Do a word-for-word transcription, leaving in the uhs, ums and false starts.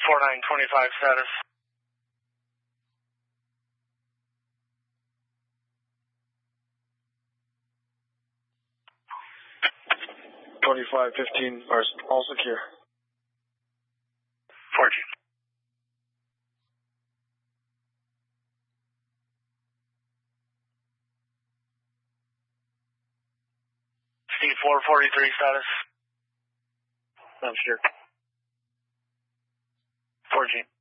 four nine twenty-five status. twenty-five fifteen are all secure. four G. C four forty-three status. I'm sure. four G.